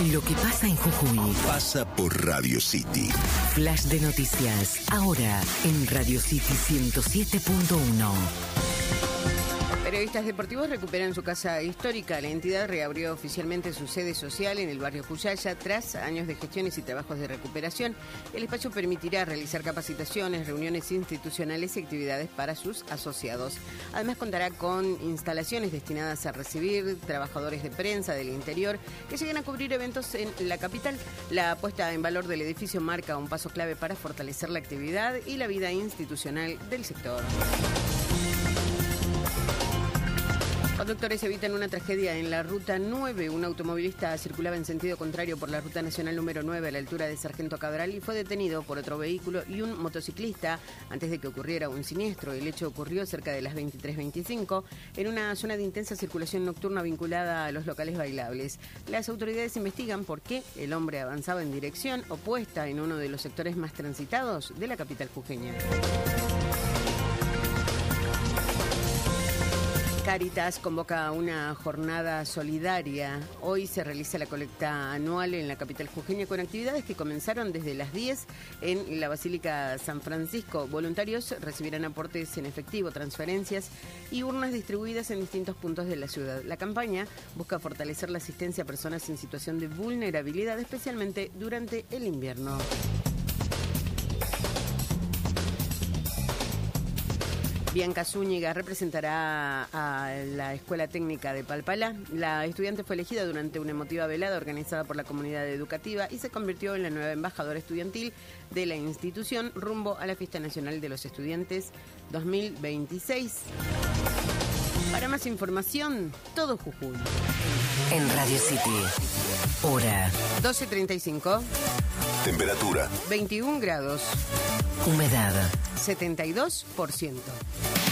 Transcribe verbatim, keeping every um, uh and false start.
Lo que pasa en Jujuy pasa por Radio City. Flash de noticias, ahora en Radio City ciento siete punto uno. Periodistas deportivos recuperan su casa histórica. La entidad reabrió oficialmente su sede social en el barrio Cuyaya tras años de gestiones y trabajos de recuperación. El espacio permitirá realizar capacitaciones, reuniones institucionales y actividades para sus asociados. Además contará con instalaciones destinadas a recibir trabajadores de prensa del interior que lleguen a cubrir eventos en la capital. La puesta en valor del edificio marca un paso clave para fortalecer la actividad y la vida institucional del sector. Conductores evitan una tragedia en la Ruta nueve. Un automovilista circulaba en sentido contrario por la Ruta Nacional número nueve a la altura de Sargento Cabral y fue detenido por otro vehículo y un motociclista antes de que ocurriera un siniestro. El hecho ocurrió cerca de las veintitrés veinticinco en una zona de intensa circulación nocturna vinculada a los locales bailables. Las autoridades investigan por qué el hombre avanzaba en dirección opuesta en uno de los sectores más transitados de la capital jujeña. Cáritas convoca una jornada solidaria. Hoy se realiza la colecta anual en la capital jujeña con actividades que comenzaron desde las diez en la Basílica San Francisco. Voluntarios recibirán aportes en efectivo, transferencias y urnas distribuidas en distintos puntos de la ciudad. La campaña busca fortalecer la asistencia a personas en situación de vulnerabilidad, especialmente durante el invierno. Bianca Zúñiga representará a la Escuela Técnica de Palpalá. La estudiante fue elegida durante una emotiva velada organizada por la comunidad educativa y se convirtió en la nueva embajadora estudiantil de la institución rumbo a la Fiesta Nacional de los Estudiantes dos mil veintiséis. Para más información, todo Jujuy. En Radio City, hora doce treinta y cinco. Temperatura veintiún grados. Humedad setenta y dos por ciento.